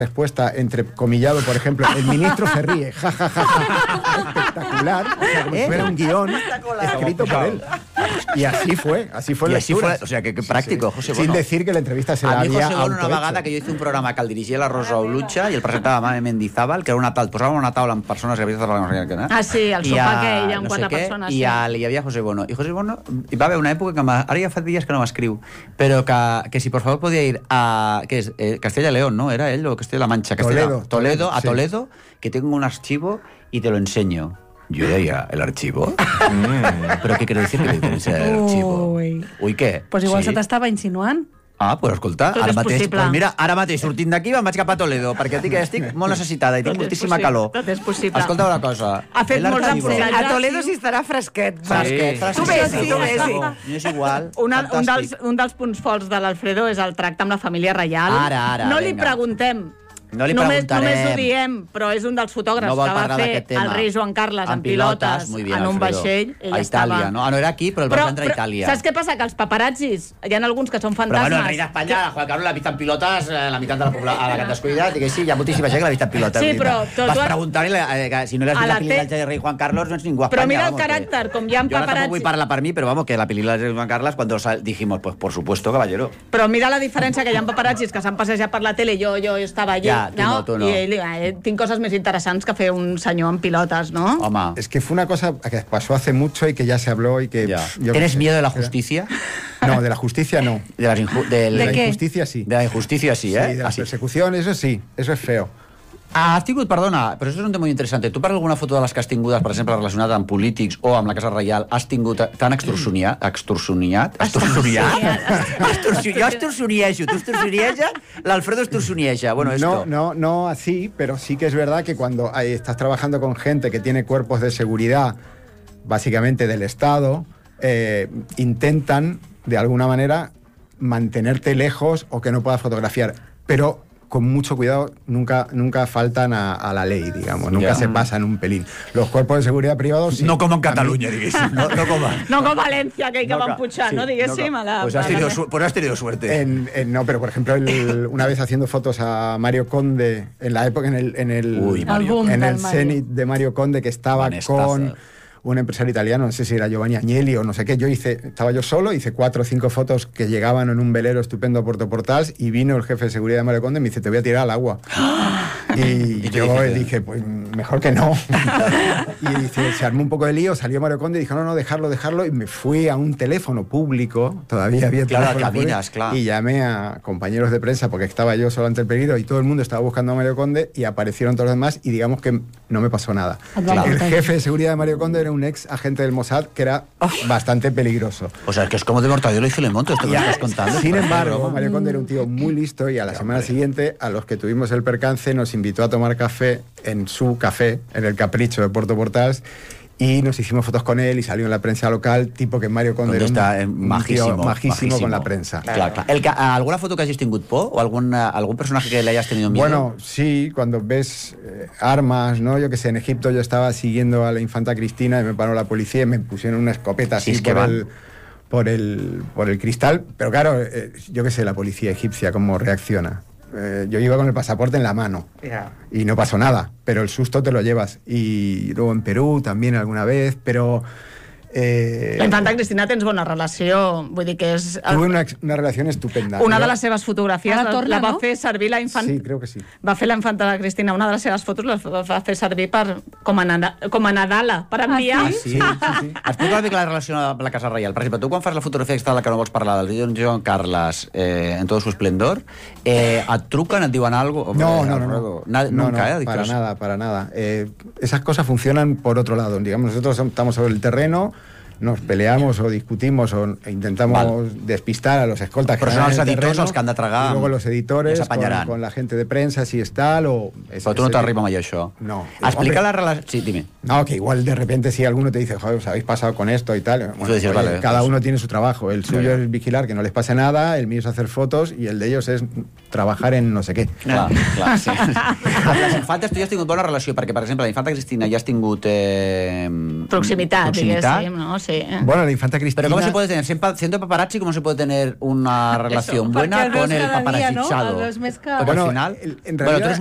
respuesta entrecomillado, por ejemplo, el ministro se ríe, ja, ja, ja, ja. Espectacular, o sea, como si fuera un guión escrito por él. Y así fue la lectura. O sea, que pràctic, José Bono. Sin decir que la entrevista se la havia José Bono, una autohecho. vegada que jo hice un programa que el dirigia la Rosa Olucha i el presentava Mame Mendizábal, que era una taula, posàvem una taula amb persones que havies de parlar... Ah, sí, el sopar aquell amb 4 persones. I hi havia José Bono. I José Bono, hi va haver una època que ara ja fa dies que no m'escriu, però que si por favor podia ir a... ¿qué es? Castella y León, ¿no? ¿Era él o Castella-La Mancha? Toledo, a Toledo, que tengo un archivo y te lo enseño. Yo ya, ¿el archivo? ¿Pero qué quiere decir que le tienes el archivo? Uy, ¿qué? Pues igual se t'estava insinuant. Ah, pues escolta, Tot ara és mateix, possible. pues mira, ara mateix sortint d'aquí me'n vaig cap a Toledo, perquè estic molt necessitada i tinc Tot és moltíssima possible, calor. tot és possible. Escolta una cosa. Ha fet molts l'arxivo. apunts. A Toledo sí estarà fresquet. Fresquet. Tu vés-hi, tu vés-hi. No és igual. Un dels punts forts de l'Alfredo és el tracte amb la família reial. Ara, no li vinga. preguntem. No li Només preguntarem. ho diem, però és un dels fotògrafs No vol que va parlar fer d'aquest tema. el rei Joan Carles en pilotes muy bien, en un Alfredo. vaixell. A Itàlia, no? Ah, no era aquí, però el va prendre a Itàlia. Saps què passa? Que els paparazzis, hi ha alguns que són Però fantasmes. bueno, el rei d'Espanya, Juan Carlos, l'ha vist en pilotes, la meitat de la població, a la que et descuidat, i que sí, hi ha moltíssima gent que l'ha vist en pilotes. Sí, però vas preguntar-li, que si no l'has a vist la la pel·lícula del rei Juan Carlos, no ets ningú a Però Espanya. mira el vamos, caràcter, com hi ha Yo ahora paparazzi. tampoco voy a parlar per mi, pero vamos, que la película de Juan Carlos, cuando dijimos, pues por supuesto, caballero. Però mira la diferència, que hi ha paparazzis que s'han passejat per la tele, jo estava allí, Ja, tu no. I tinc coses més interessants que fer un senyor en pilotes, no? Home, Es que fue una cosa que pasó hace mucho y que ya se habló y que... ya. yo ¿Tienes qué sé. miedo de la justicia? No, de la justicia no. De la qué? Injusticia sí. De la injusticia sí, Sí, ¿eh? de la Así. persecución, eso sí, eso es feo. Has tingut, perdona, però això és un tema molt interessant. Tu per alguna foto de les que has tingudes, per exemple, relacionada amb polítics o amb la Casa Reial, t'han extorsioniat? Extorsioniat? Jo extorsioniejo, tu extorsionieges, l'Alfredo extorsionieja. Bueno, esto. No así, pero sí que es verdad que cuando estás trabajando con gente que tiene cuerpos de seguridad, básicamente del Estado, intentan, de alguna manera, mantenerte lejos o que no puedas fotografiar. Pero con mucho cuidado, nunca faltan a la ley, digamos. Nunca se pasan un pelín. Los cuerpos de seguridad privados... Sí, No com en Catalunya, diguéssim. No com a... No com València, que van pujar, sí, no? Diguéssim. Pues has tenido suerte. no, pero por ejemplo, una vez haciendo fotos a Mario Conde, en la época, Uy, Mario. en el cenit de Mario Conde, que estaba con un empresario italiano, no sé si era Giovanni Agnelli o no sé qué. Estaba yo solo, hice 4 o 5 fotos que llegaban en un velero estupendo a Puerto Portals, y vino el jefe de seguridad de Mario Conde y me dice, te voy a tirar al agua. Y yo dije, pues mejor que no. Y dice, se armó un poco de lío, salió Mario Conde y dijo, no, dejarlo, y me fui a un teléfono público, todavía había Claro, teléfono cabinas, público, claro. y llamé a compañeros de prensa, porque estaba yo solo ante el peligro y todo el mundo estaba buscando a Mario Conde, y aparecieron todos los demás, y digamos que no me pasó nada. Claro. El jefe de seguridad de Mario Conde era un ex agente del Mossad que era bastante peligroso. O sea, es que es como de Mortadelo y Filemón, esto que me estás contando. Sin embargo, Mario Conde era un tío muy listo, y a la semana siguiente, a los que tuvimos el percance, nos invitó a tomar café en su café, en el Capricho de Puerto Portals, y nos hicimos fotos con él, y salió en la prensa local, tipo que Mario Conde Està era un majísimo, tío majísimo con la prensa. Clar. ¿Alguna foto que hagis tingut por? ¿O algún personaje que le hayas tenido miedo? Bueno, sí, cuando ves armas, ¿no? Yo que sé, en Egipto yo estaba siguiendo a la infanta Cristina y me paró la policía y me pusieron una escopeta así por el cristal. Pero claro, yo que sé, la policía egipcia, ¿cómo reacciona? Yo iba con el pasaporte en la mano y no pasó nada, pero el susto te lo llevas. Y luego en Perú también alguna vez, pero... La infanta Cristina tens bona relació, vull dir que és... Tuve una relación estupenda. Una de les seves fotografies la va fer servir la infanta... Sí, creo que sí. Va fer la infanta Cristina, una de les seves fotos les va fer servir com a Nadala, per enviar. Sí. Explica una mica la relació amb la Casa Reial. Per exemple, tu quan fas la fotografia aquesta de la que no vols parlar, del vídeo de Joan Carles en todo su esplendor, et truquen, et diuen algo? No. Nunca, Para nada. Esas cosas funcionan por otro lado. Digamos, nosotros estamos sobre el terreno, nos peleamos o discutimos o intentamos despistar a los escoltas que Però són están els en el editors terreno, els que han de tragar. y luego los editores s'apanyaran. con la gente de prensa, si es tal o... Però tu no t'arriba mai això. No. Explica Hombre, la relació... Sí, dime. No, que igual de repente si alguno te dice, joder, os habéis pasado con esto y tal. Bueno, dices, vale, cada pues... uno tiene su trabajo. El suyo es vigilar que no les pase nada, el mío es hacer fotos y el de ellos es trabajar en no sé què. Clar, sí. Amb les infantes tu ja has tingut bona relació, perquè, per exemple, la infanta Cristina ja has tingut... Proximitat, diguéssim, no? Sí. sí. Bueno, la infanta Cristina... Pero ¿cómo se puede tener? Siendo paparazzi, ¿cómo se puede tener una relación buena con el paparazzichado? Porque al final... En realidad,